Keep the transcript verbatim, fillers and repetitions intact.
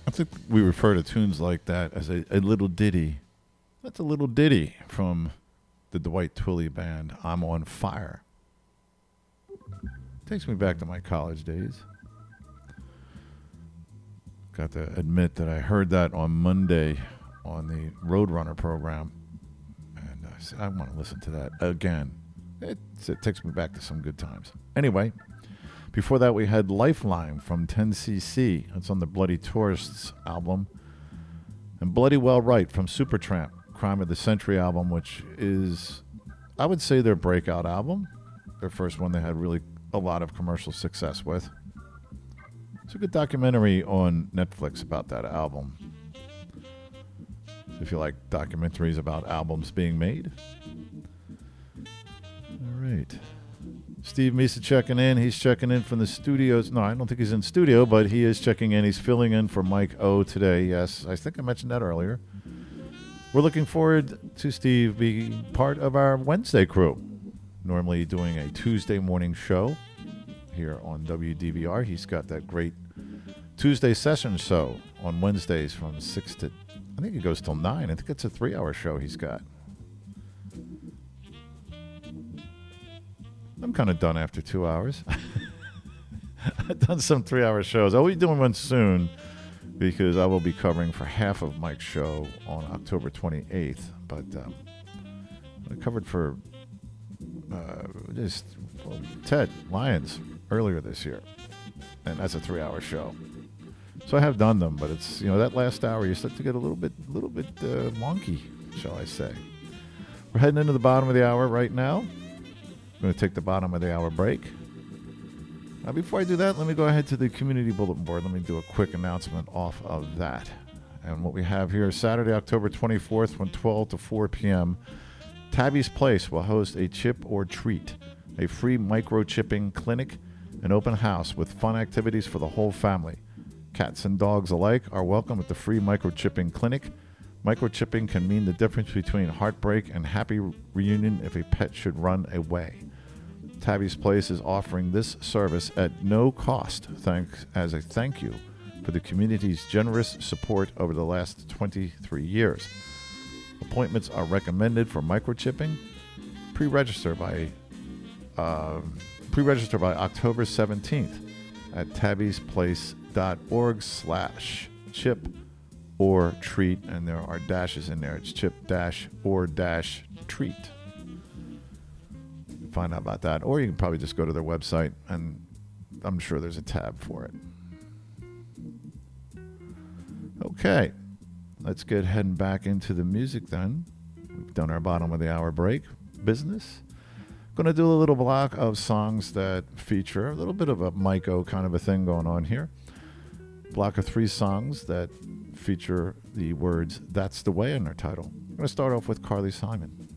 I think we refer to tunes like that as a, a little ditty. That's a little ditty from the Dwight Twilley band, I'm on Fire. Takes me back to my college days. Got to admit that I heard that on Monday on the Roadrunner program. And I said, I want to listen to that again. It, it takes me back to some good times. Anyway, before that we had Lifeline from ten C C. That's on the Bloody Tourists album. And Bloody Well Right from Supertramp, Crime of the Century album, which is, I would say, their breakout album. Their first one they had really a lot of commercial success with. It's a good documentary on Netflix about that album. If you like documentaries about albums being made. All right. Steve Misa checking in. He's checking in from the studios. No, I don't think he's in studio, but he is checking in. He's filling in for Mike O today. Yes, I think I mentioned that earlier. We're looking forward to Steve being part of our Wednesday crew. Normally doing a Tuesday morning show here on W D V R. He's got that great Tuesday session show on Wednesdays from six to, I think it goes till nine. I think it's a three-hour show he's got. I'm kind of done after two hours. I've done some three-hour shows. I'll be doing one soon because I will be covering for half of Mike's show on October twenty-eighth. But um, I covered for uh, just well, Ted Lyons earlier this year, and that's a three-hour show. So I have done them, but it's, you know, that last hour you start to get a little bit, little bit uh, wonky, shall I say? We're heading into the bottom of the hour right now. I'm going to take the bottom of the hour break. Now, before I do that, let me go ahead to the community bulletin board. Let me do a quick announcement off of that. And what we have here is Saturday, October twenty-fourth, from twelve to four p.m., Tabby's Place will host a chip or treat, a free microchipping clinic, an open house with fun activities for the whole family. Cats and dogs alike are welcome at the free microchipping clinic. Microchipping can mean the difference between heartbreak and happy reunion if a pet should run away. Tabby's Place is offering this service at no cost, thanks as a thank you for the community's generous support over the last twenty-three years. Appointments are recommended for microchipping. Pre-register by uh, pre-register by October seventeenth at tabby'splace.org slash chip or treat, and there are dashes in there. It's chip dash or dash treat. You can find out about that, or you can probably just go to their website, and I'm sure there's a tab for it. Okay, let's get heading back into the music then. We've done our bottom of the hour break business. Going to do a little block of songs that feature a little bit of a Mike O kind of a thing going on here. Block of three songs that feature the words "That's the Way" in their title. I'm going to start off with Carly Simon.